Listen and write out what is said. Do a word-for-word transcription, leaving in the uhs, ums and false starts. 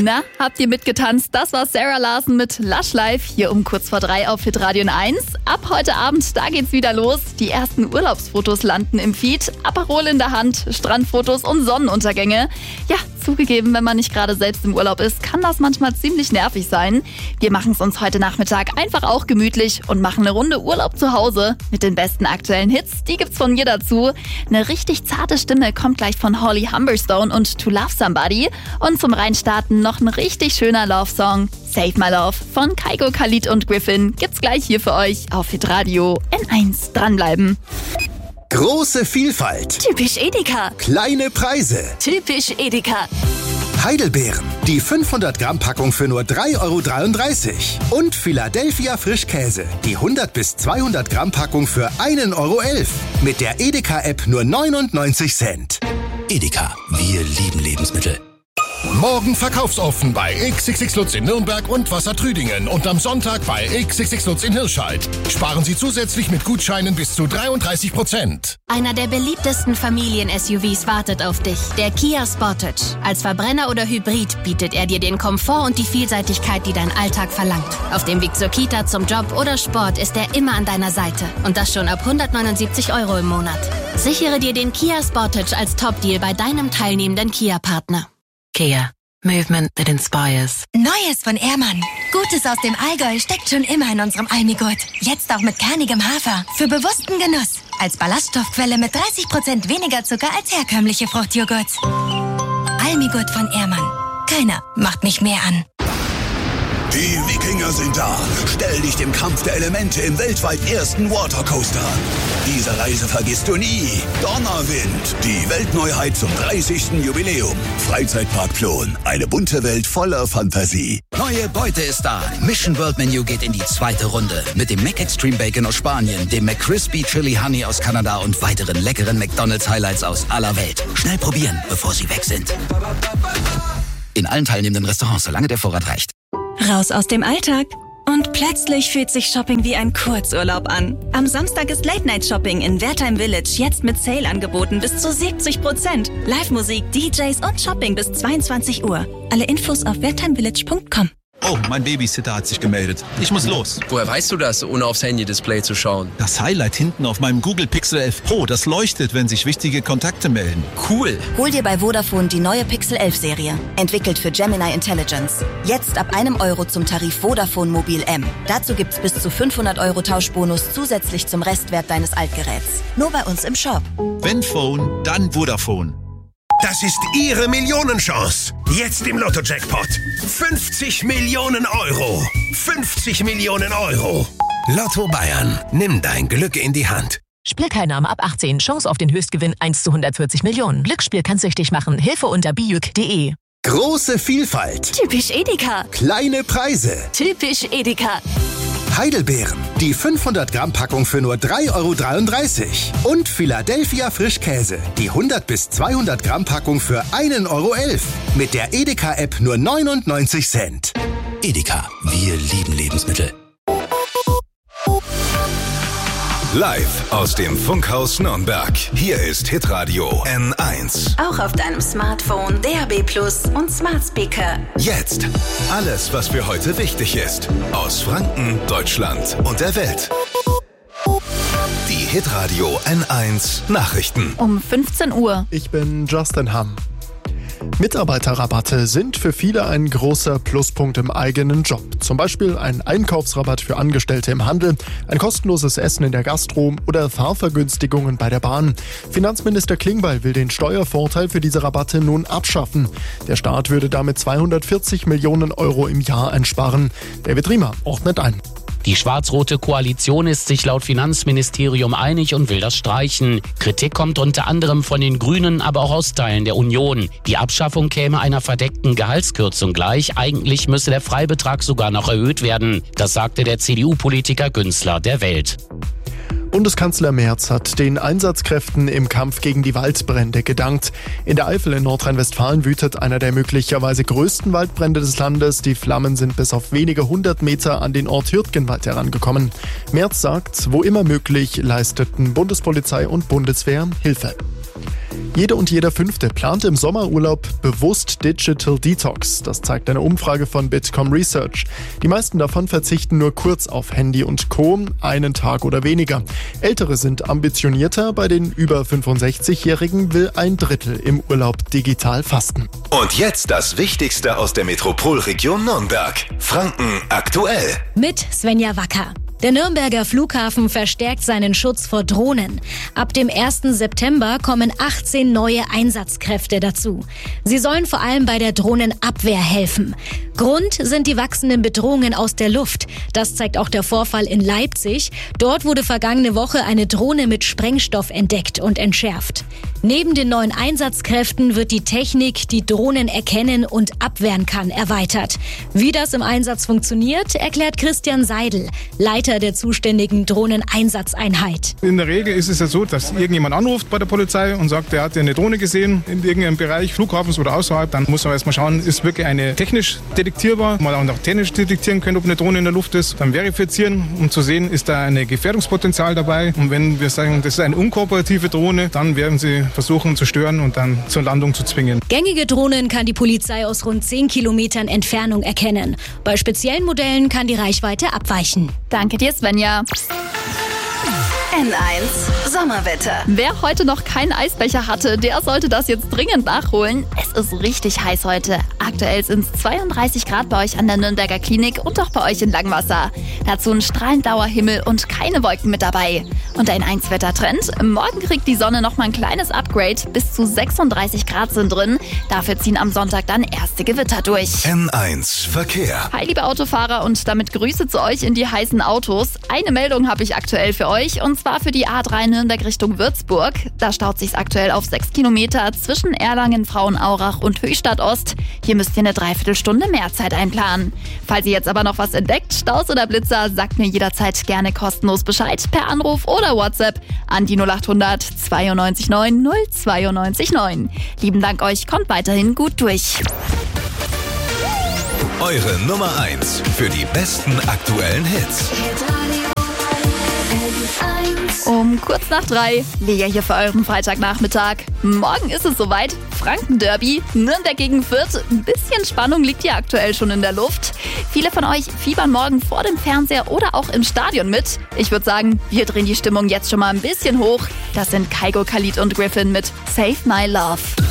Na, habt ihr mitgetanzt? Das war Sarah Larson mit Lush Life hier um kurz vor drei auf Hitradio eins. Ab heute Abend, da geht's wieder los. Die ersten Urlaubsfotos landen im Feed. Aperol in der Hand, Strandfotos und Sonnenuntergänge. Ja, zugegeben, wenn man nicht gerade selbst im Urlaub ist, kann das manchmal ziemlich nervig sein. Wir machen es uns heute Nachmittag einfach auch gemütlich und machen eine Runde Urlaub zu Hause mit den besten aktuellen Hits. Die gibt's von mir dazu. Eine richtig zarte Stimme kommt gleich von Holly Humberstone und To Love Somebody. Und zum Reinstarten noch ein richtig schöner Love-Song. Save My Love von Kygo, Khalid und Griffin gibt's gleich hier für euch auf Hitradio N eins. Dranbleiben. Große Vielfalt. Typisch Edeka. Kleine Preise. Typisch Edeka. Heidelbeeren. Die fünfhundert Gramm Packung für nur drei Euro dreiunddreißig. Und Philadelphia Frischkäse. Die hundert bis zweihundert Gramm Packung für ein Euro elf. Mit der Edeka-App nur neunundneunzig Cent. Edeka, wir lieben Lebensmittel. Morgen verkaufsoffen bei X X X Lutz in Nürnberg und Wassertrüdingen und am Sonntag bei X X X Lutz in Hirscheid. Sparen Sie zusätzlich mit Gutscheinen bis zu dreiunddreißig Prozent. Einer der beliebtesten Familien-S U Vs wartet auf dich, der Kia Sportage. Als Verbrenner oder Hybrid bietet er dir den Komfort und die Vielseitigkeit, die dein Alltag verlangt. Auf dem Weg zur Kita, zum Job oder Sport ist er immer an deiner Seite. Und das schon ab hundertneunundsiebzig Euro im Monat. Sichere dir den Kia Sportage als Top-Deal bei deinem teilnehmenden Kia-Partner. Kia. Movement that inspires. Neues von Ehrmann. Gutes aus dem Allgäu steckt schon immer in unserem Almigurt. Jetzt auch mit kernigem Hafer. Für bewussten Genuss. Als Ballaststoffquelle mit dreißig Prozent weniger Zucker als herkömmliche Fruchtjoghurts. Almigurt von Ehrmann. Keiner macht mich mehr an. Die Wikinger sind da. Stell dich dem Kampf der Elemente im weltweit ersten Watercoaster. Diese Reise vergisst du nie. Donnerwind, die Weltneuheit zum dreißigsten Jubiläum. Freizeitpark Plon, eine bunte Welt voller Fantasie. Neue Beute ist da. Mission World Menu geht in die zweite Runde. Mit dem McExtreme Bacon aus Spanien, dem McCrispy Chili Honey aus Kanada und weiteren leckeren McDonald's Highlights aus aller Welt. Schnell probieren, bevor sie weg sind. In allen teilnehmenden Restaurants, solange der Vorrat reicht. Raus aus dem Alltag. Und plötzlich fühlt sich Shopping wie ein Kurzurlaub an. Am Samstag ist Late-Night-Shopping in Wertheim Village jetzt mit Sale-Angeboten bis zu siebzig Prozent. Live-Musik, D Js und Shopping bis zweiundzwanzig Uhr. Alle Infos auf wertheimvillage punkt com. Oh, mein Babysitter hat sich gemeldet. Ich muss los. Woher weißt du das, ohne aufs Handy-Display zu schauen? Das Highlight hinten auf meinem Google Pixel elf Pro, das leuchtet, wenn sich wichtige Kontakte melden. Cool. Hol dir bei Vodafone die neue Pixel elf Serie. Entwickelt für Gemini Intelligence. Jetzt ab einem Euro zum Tarif Vodafone Mobil M. Dazu gibt's bis zu fünfhundert Euro Tauschbonus zusätzlich zum Restwert deines Altgeräts. Nur bei uns im Shop. Wenn Phone, dann Vodafone. Das ist Ihre Millionenchance. Jetzt im Lotto-Jackpot. fünfzig Millionen Euro. fünfzig Millionen Euro. Lotto Bayern. Nimm dein Glück in die Hand. Spielteilnahme ab achtzehn. Chance auf den Höchstgewinn eins zu hundertvierzig Millionen. Glücksspiel kann süchtig machen. Hilfe unter bijuk punkt de. Große Vielfalt. Typisch Edeka. Kleine Preise. Typisch Edeka. Heidelbeeren. Die fünfhundert Gramm Packung für nur drei Euro dreiunddreißig. Und Philadelphia Frischkäse. Die hundert bis zweihundert Gramm Packung für ein Euro elf. Mit der Edeka-App nur neunundneunzig Cent. Edeka, wir lieben Lebensmittel. Live aus dem Funkhaus Nürnberg. Hier ist Hitradio N eins. Auch auf deinem Smartphone, D A B Plus und Smart Speaker. Jetzt alles, was für heute wichtig ist. Aus Franken, Deutschland und der Welt. Die Hitradio N eins Nachrichten. Um fünfzehn Uhr. Ich bin Justin Hamm. Mitarbeiterrabatte sind für viele ein großer Pluspunkt im eigenen Job. Zum Beispiel ein Einkaufsrabatt für Angestellte im Handel, ein kostenloses Essen in der Gastro oder Fahrvergünstigungen bei der Bahn. Finanzminister Klingbeil will den Steuervorteil für diese Rabatte nun abschaffen. Der Staat würde damit zweihundertvierzig Millionen Euro im Jahr einsparen. David Riemer ordnet ein. Die schwarz-rote Koalition ist sich laut Finanzministerium einig und will das streichen. Kritik kommt unter anderem von den Grünen, aber auch aus Teilen der Union. Die Abschaffung käme einer verdeckten Gehaltskürzung gleich. Eigentlich müsse der Freibetrag sogar noch erhöht werden. Das sagte der C D U-Politiker Günzler der Welt. Bundeskanzler Merz hat den Einsatzkräften im Kampf gegen die Waldbrände gedankt. In der Eifel in Nordrhein-Westfalen wütet einer der möglicherweise größten Waldbrände des Landes. Die Flammen sind bis auf wenige hundert Meter an den Ort Hürtgenwald herangekommen. Merz sagt, wo immer möglich leisteten Bundespolizei und Bundeswehr Hilfe. Jede und jeder Fünfte plant im Sommerurlaub bewusst Digital Detox. Das zeigt eine Umfrage von Bitkom Research. Die meisten davon verzichten nur kurz auf Handy und Co., einen Tag oder weniger. Ältere sind ambitionierter, bei den über fünfundsechzigjährigen will ein Drittel im Urlaub digital fasten. Und jetzt das Wichtigste aus der Metropolregion Nürnberg. Franken aktuell. Mit Svenja Wacker. Der Nürnberger Flughafen verstärkt seinen Schutz vor Drohnen. Ab dem ersten September kommen achtzehn neue Einsatzkräfte dazu. Sie sollen vor allem bei der Drohnenabwehr helfen. Grund sind die wachsenden Bedrohungen aus der Luft. Das zeigt auch der Vorfall in Leipzig. Dort wurde vergangene Woche eine Drohne mit Sprengstoff entdeckt und entschärft. Neben den neuen Einsatzkräften wird die Technik, die Drohnen erkennen und abwehren kann, erweitert. Wie das im Einsatz funktioniert, erklärt Christian Seidel, Leiter der zuständigen Drohneneinsatzeinheit. In der Regel ist es ja so, dass irgendjemand anruft bei der Polizei und sagt, er hat eine Drohne gesehen in irgendeinem Bereich, Flughafens oder außerhalb. Dann muss man erstmal schauen, ist wirklich eine technisch detektierbar, man auch noch technisch detektieren können, ob eine Drohne in der Luft ist. Dann verifizieren, um zu sehen, ist da ein Gefährdungspotenzial dabei. Und wenn wir sagen, das ist eine unkooperative Drohne, dann werden sie versuchen zu stören und dann zur Landung zu zwingen. Gängige Drohnen kann die Polizei aus rund zehn Kilometern Entfernung erkennen. Bei speziellen Modellen kann die Reichweite abweichen. Danke dir, Svenja. N eins Sommerwetter. Wer heute noch keinen Eisbecher hatte, der sollte das jetzt dringend nachholen. Es ist richtig heiß heute. Aktuell sind es zweiunddreißig Grad bei euch an der Nürnberger Klinik und auch bei euch in Langwasser. Dazu ein strahlend blauer Himmel und keine Wolken mit dabei. Und ein eins Wettertrend. Morgen kriegt die Sonne noch mal ein kleines Upgrade. Bis zu sechsunddreißig Grad sind drin. Dafür ziehen am Sonntag dann erste Gewitter durch. N eins Verkehr. Hi liebe Autofahrer und damit Grüße zu euch in die heißen Autos. Eine Meldung habe ich aktuell für euch und zwar für die A drei Nürnberg Richtung Würzburg. Da staut sich's aktuell auf sechs Kilometer zwischen Erlangen, Frauenaurach und Höchstadt Ost. Hier müsst ihr eine Dreiviertelstunde mehr Zeit einplanen. Falls ihr jetzt aber noch was entdeckt, Staus oder Blitzer, sagt mir jederzeit gerne kostenlos Bescheid per Anruf oder WhatsApp an die null acht hundert zweiundneunzig neun null zweiundneunzig neun. Lieben Dank euch, kommt weiterhin gut durch. Eure Nummer eins für die besten aktuellen Hits. Um kurz nach drei, Lea hier für euren Freitagnachmittag. Morgen ist es soweit, Franken-Derby, Nürnberg gegen Fürth. Ein bisschen Spannung liegt hier aktuell schon in der Luft. Viele von euch fiebern morgen vor dem Fernseher oder auch im Stadion mit. Ich würde sagen, wir drehen die Stimmung jetzt schon mal ein bisschen hoch. Das sind Kygo, Khalid und Griffin mit Save My Love.